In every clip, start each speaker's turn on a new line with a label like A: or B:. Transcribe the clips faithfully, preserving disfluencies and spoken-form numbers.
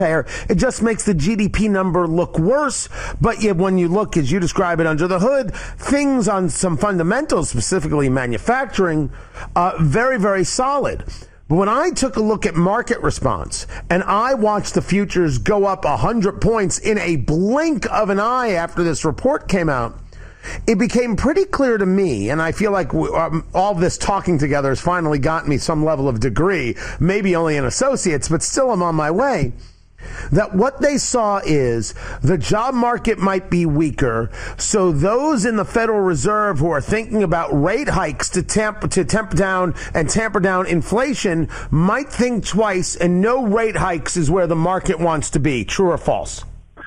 A: It just makes the G D P number look worse. But yet when you look, as you describe it, under the hood, things on some fundamentals, specifically manufacturing, uh, very, very solid. But when I took a look at market response and I watched the futures go up one hundred points in a blink of an eye after this report came out, it became pretty clear to me, and I feel like we, um, all this talking together has finally gotten me some level of degree, maybe only an associate's, but still I'm on my way, that what they saw is the job market might be weaker, so those in the Federal Reserve who are thinking about rate hikes to tamp to temper down and tamper down inflation might think twice, and no rate hikes is where the market wants to be. True or false?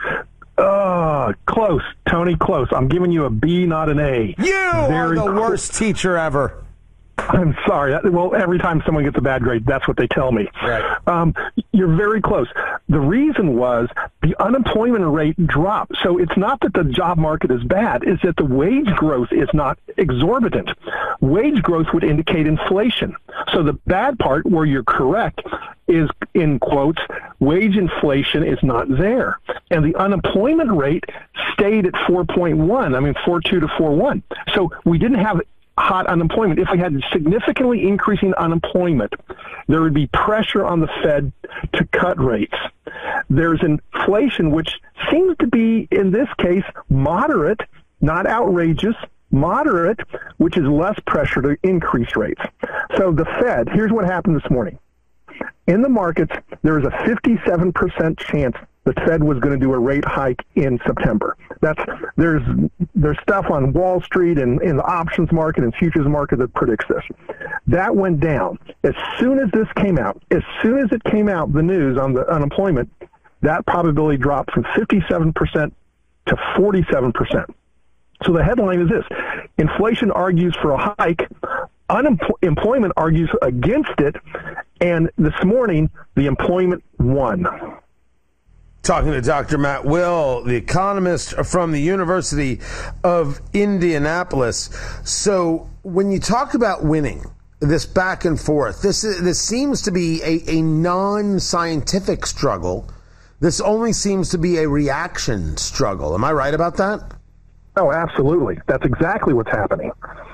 B: Uh, close, Tony, close. I'm giving you a B, not an A.
A: You
B: Very
A: are the
B: cl-
A: worst teacher ever.
B: I'm sorry. Well, every time someone gets a bad grade, that's what they tell me.
A: Right.
B: Um, you're very close. The reason was the unemployment rate dropped. So it's not that the job market is bad. It's that the wage growth is not exorbitant. Wage growth would indicate inflation. So the bad part, where you're correct, is, in quotes, wage inflation is not there. And the unemployment rate stayed at four point one. I mean, four point two to four point one. So we didn't have hot unemployment. If we had significantly increasing unemployment, there would be pressure on the Fed to cut rates. There's inflation, which seems to be, in this case, moderate, not outrageous, moderate, which is less pressure to increase rates. So the Fed, here's what happened this morning. In the markets, there was a fifty-seven percent chance the Fed was going to do a rate hike in September. That's there's there's stuff on Wall Street and in the options market and futures market that predicts this. That went down. As soon as this came out, as soon as it came out, the news on the unemployment, that probability dropped from fifty-seven percent to forty-seven percent. So the headline is this: inflation argues for a hike, unemployment argues against it, and this morning the employment won.
A: Talking to Doctor Matt Will, the economist from the University of Indianapolis. So when you talk about winning, this back and forth, this this seems to be a, a non-scientific struggle. This only seems to be a reaction struggle. Am I right about that?
B: Oh, absolutely. That's exactly what's happening.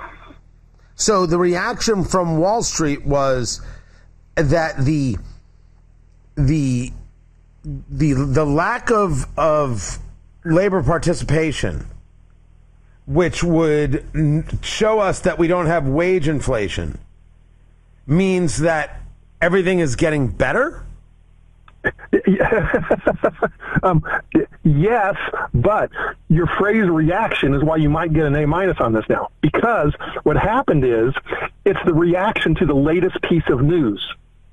A: So the reaction from Wall Street was that the the the the lack of of labor participation, which would show us that we don't have wage inflation, means that everything is getting better?
B: um, yes, but your phrase reaction is why you might get an A minus on this now. Because what happened is it's the reaction to the latest piece of news.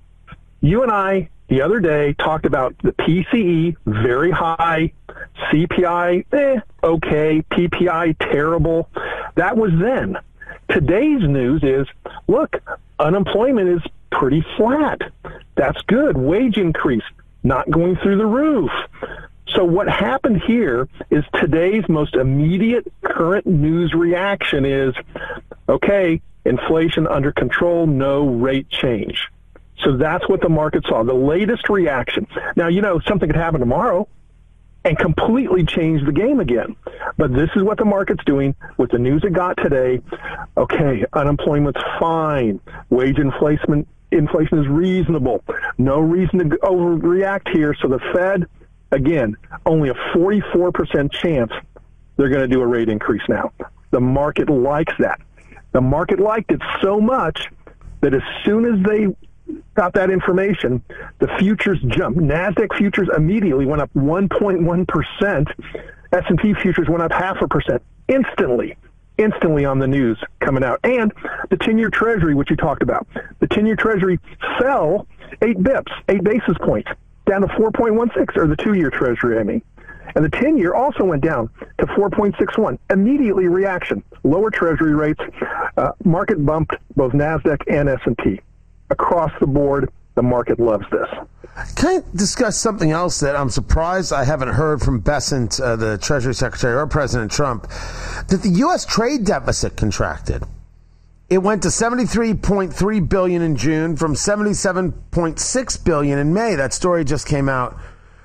B: You and I, the other day, talked about the P C E, very high, C P I, eh, okay, P P I, terrible. That was then. Today's news is, look, unemployment is pretty flat. That's good. Wage increase, not going through the roof. So what happened here is today's most immediate current news reaction is, okay, inflation under control, no rate change. So that's what the market saw, the latest reaction. Now, you know, something could happen tomorrow and completely change the game again. But this is what the market's doing with the news it got today. Okay, unemployment's fine. Wage inflation inflation is reasonable. No reason to overreact here. So the Fed, again, only a forty-four percent chance they're going to do a rate increase now. The market likes that. The market liked it so much that as soon as they got that information, the futures jumped. NASDAQ futures immediately went up one point one percent. S and P futures went up half a percent instantly, instantly on the news coming out. And the ten-year Treasury, which you talked about, the ten-year Treasury fell eight bips, eight basis points, down to four point one six, or the two-year Treasury, I mean. And the ten-year also went down to four point six one. Immediately reaction, lower Treasury rates, uh, market bumped both NASDAQ and S and P. Across the board, the market loves this.
A: Can I discuss something else that I'm surprised I haven't heard from Bessent, uh, the Treasury Secretary, or President Trump, that the U S trade deficit contracted. It went to seventy-three point three billion dollars in June from seventy-seven point six billion dollars in May. That story just came out